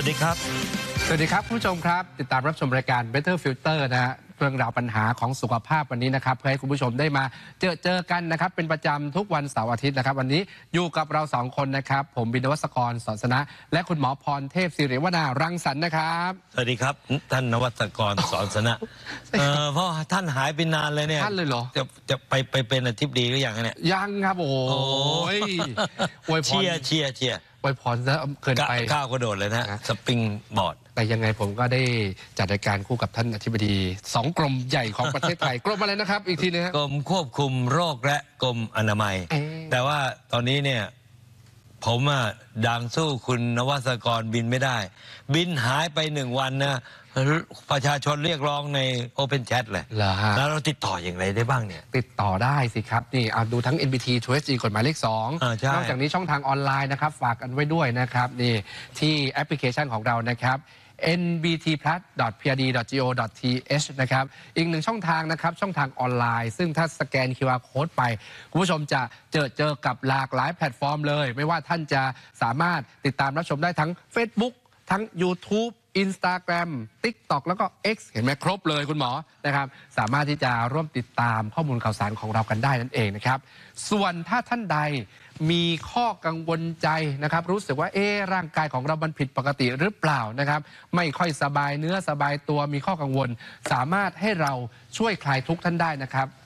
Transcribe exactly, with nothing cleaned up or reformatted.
ดีครับสวัสดีครับผู้ชมครับติดตามรับชมรายการ Better Filter นะฮะเรื่องราวปัญหาของสุขภาพวันนี้นะครับเพื่อให้คุณผู้ชมได้มาเจอเจอกันนะครับเป็นประจำทุกวันเสาร์อาทิตย์นะครับวันนี้อยู่กับเราสองคนนะครับผมบินวัศกรสอนสนะและคุณหมอพรเทพศิริวนารังสรรค์นะครับสวัสดีครับท่านนวัตกรสอนสนะเออเพราะท่านหายไปนานเลยเนี่ยท่านเลยเหรอจะจะไปไปเป็นอธิบดีหรือยังเนี่ยยังครับโอ้ยอวยพรเชียร์เชียร์เชียร์อวยพรซะเกินไปก้าวกระโดดเลยนะสปริงบอร์ดแต่ยังไงผมก็ได้จัดรายการคู่กับท่านอธิบดีสองกรมใหญ่ของประเทศไทยกรมอะไรนะครับอีกทีนึงกรมควบคุมโรคและกรมอนามัยแต่ว่าตอนนี้เนี่ยผมอะดังสู้คุณนวัตกรบินไม่ได้บินหายไปหนึ่งวันนะประชาชนเรียกร้องใน Open Chat เลยแล้วเราติดต่ออย่างไรได้บ้างเนี่ยติดต่อได้สิครับนี่เอาดูทั้ง เอ็น บี ที ทู เอส จี กฎหมายเลขสองนอกจากนี้ช่องทางออนไลน์นะครับฝากกันไว้ด้วยนะครับนี่ที่แอปพลิเคชันของเรานะครับ เอ็น บี ที พลัส ดอท พี อาร์ ดี ดอท จี โอ ดอท ที เอช นะครับอีกหนึ่งช่องทางนะครับช่องทางออนไลน์ซึ่งถ้าสแกน คิว อาร์ Code ไปคุณผู้ชมจะเจอเจอกับหลากหลายแพลตฟอร์มเลยไม่ว่าท่านจะสามารถติดตามรับชมได้ทั้ง Facebook ทั้ง YouTube Instagram TikTok แล้วก็ X เห็นไหมครบเลยคุณหมอนะครับสามารถที่จะร่วมติดตามข้อมูลข่าวสารของเรากันได้นั่นเองนะครับส่วนถ้าท่านใดมีข้อกังวลใจนะครับรู้สึกว่าเอ๊ะร่างกายของเรามันผิดปกติหรือเปล่านะครับไม่ค่อยสบายเนื้อสบายตัวมีข้อกังวลสามารถให้เราช่วยคลายทุกข์ท่านได้นะครับ